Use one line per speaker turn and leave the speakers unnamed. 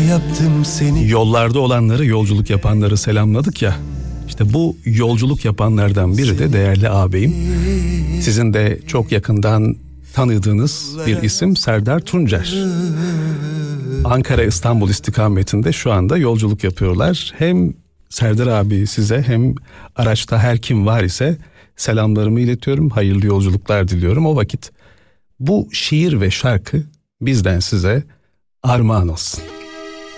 yaptım seni.
Yollarda olanları, yolculuk yapanları selamladık ya. İşte bu yolculuk yapanlardan biri de değerli ağabeyim. Sizin de çok yakından tanıdığınız bir isim Serdar Tuncer. Ankara-İstanbul istikametinde şu anda yolculuk yapıyorlar. Hem Serdar abi size hem araçta her kim var ise selamlarımı iletiyorum. Hayırlı yolculuklar diliyorum. O vakit bu şiir ve şarkı bizden size armağan olsun.